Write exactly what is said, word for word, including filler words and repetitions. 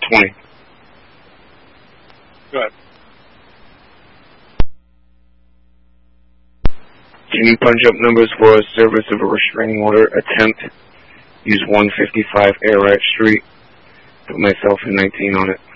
twenty. Go ahead. Can you punch up numbers for a service of a restraining order attempt? Use one fifty-five Air Street. Put myself in nineteen on it.